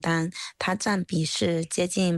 单，它占比是接近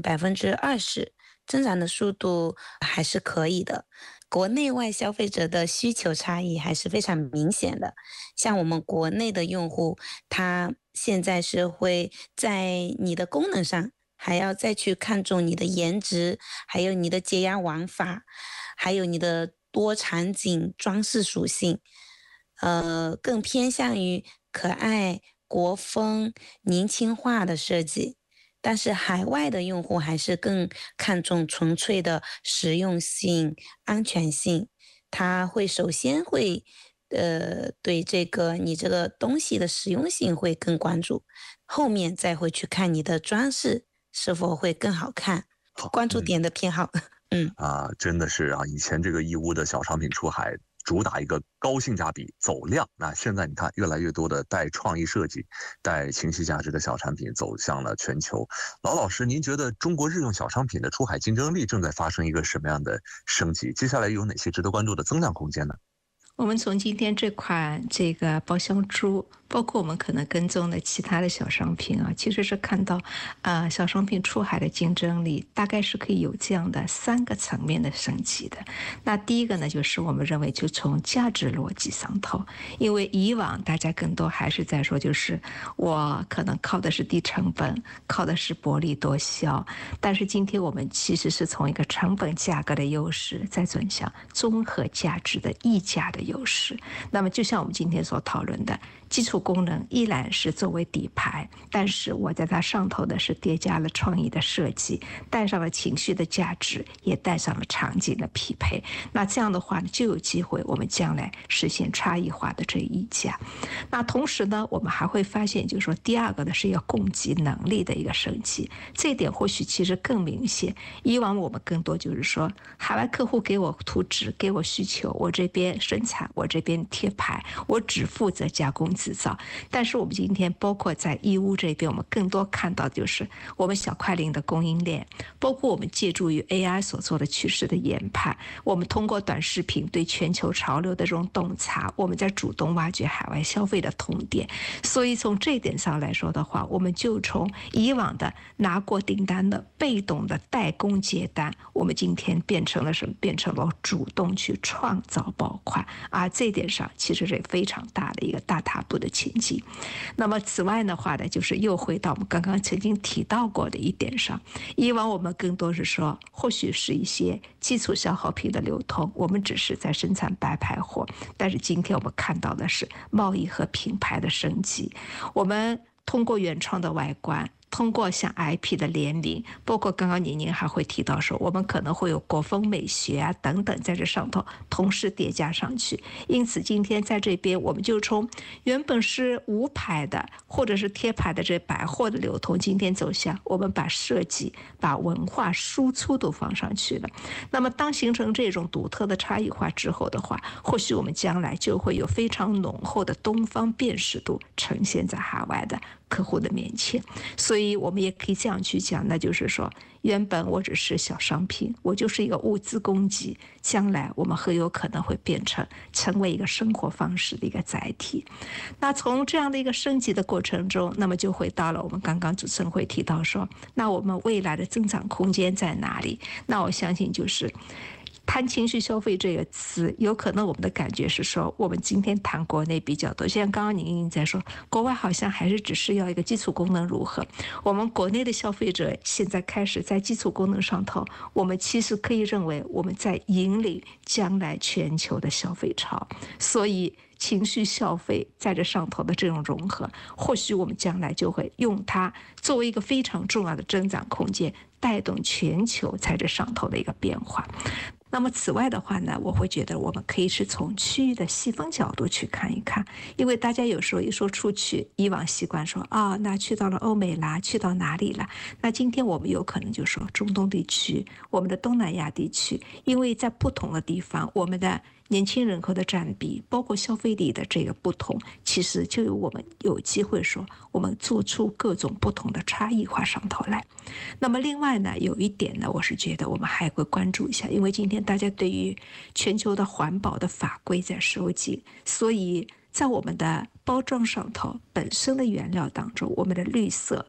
20%，增长的速度还是可以的。国内外消费者的需求差异还是非常明显的。像我们国内的用户，他现在是会在你的功能上，还要再去看重你的颜值，还有你的解压玩法，还有你的多场景装饰属性，更偏向于可爱、国风、年轻化的设计。但是海外的用户还是更看重纯粹的实用性、安全性，他会首先会对你这个东西的实用性会更关注，后面再会去看你的装饰是否会更好看， 好， 关注点的偏好。 真的是啊，以前这个义乌的小商品出海主打一个高性价比、走量，那现在你看越来越多的带创意设计、带情绪价值的小产品走向了全球。老师，您觉得中国日用小商品的出海竞争力正在发生一个什么样的升级？接下来有哪些值得关注的增量空间呢？ 我们从今天这款这个包香珠，包括我们可能跟踪的其他的小商品啊，其实是看到，小商品出海的竞争力大概是可以有这样的3个层面的升级的。那第一个呢，就是我们认为就从价值逻辑上头，因为以往大家更多还是在说，就是我可能靠的是低成本，靠的是薄利多销，但是今天我们其实是从一个成本价格的优势，再转向综合价值的溢价的优势。那么就像我们今天所讨论的，基础功能依然是作为底牌，但是我在它上头的是叠加了创意的设计，带上了情绪的价值，也带上了场景的匹配。那这样的话呢，就有机会我们将来实现差异化的这溢价。那同时呢，我们还会发现，就是说第二个呢是要供给能力的一个升级，这一点或许其实更明显。以往我们更多就是说，海外客户给我图纸，给我需求，我这边生产，我这边贴牌，我只负责加工制造。但是我们今天包括在义乌这边，我们更多看到就是我们小快灵的供应链，包括我们借助于 AI 所做的趋势的研判，我们通过短视频对全球潮流的这种洞察，我们在主动挖掘海外消费的痛点。所以从这一点上来说的话，我们就从以往的拿过订单的被动的代工接单，我们今天变成了什么？变成了主动去创造爆款啊！这一点上其实是非常大的一个大踏步的前进。那么此外的话呢，就是又回到我们刚刚曾经提到过的一点上，以往我们更多是说，或许是一些基础消耗品的流通，我们只是在生产白牌货，但是今天我们看到的是贸易和品牌的升级，我们通过原创的外观，通过像 IP 的联名，包括刚刚您还会提到说，我们可能会有国风美学啊等等在这上头同时叠加上去。因此今天在这边，我们就从原本是无牌的或者是贴牌的这百货的流通，今天走向我们把设计、把文化输出都放上去了。那么当形成这种独特的差异化之后的话，或许我们将来就会有非常浓厚的东方辨识度呈现在海外的客户的面前。所以我们也可以这样去讲，那就是说，原本我只是小商品，我就是一个物资供给，将来我们很有可能会成为一个生活方式的一个载体。那从这样的一个升级的过程中，那么就回到了我们刚刚主持人会提到说，那我们未来的增长空间在哪里？那我相信就是谈情绪消费这个词，有可能我们的感觉是说，我们今天谈国内比较多，像刚刚您在说，国外好像还是只是要一个基础功能如何，我们国内的消费者现在开始在基础功能上头，我们其实可以认为我们在引领将来全球的消费潮，所以情绪消费在这上头的这种融合，或许我们将来就会用它作为一个非常重要的增长空间，带动全球在这上头的一个变化。那么此外的话呢，我会觉得我们可以是从区域的细分角度去看一看，因为大家有时候一说出去，以往习惯说那去到了欧美啦，去到哪里啦？那今天我们有可能就说中东地区，我们的东南亚地区，因为在不同的地方，我们的年轻人口的占比，包括消费力的这个不同，其实就有我们有机会说，我们做出各种不同的差异化上头来。那么另外呢，有一点呢，我是觉得我们还会关注一下，因为今天大家对于全球的环保的法规在收紧，所以在我们的包装上头本身的原料当中，我们的绿色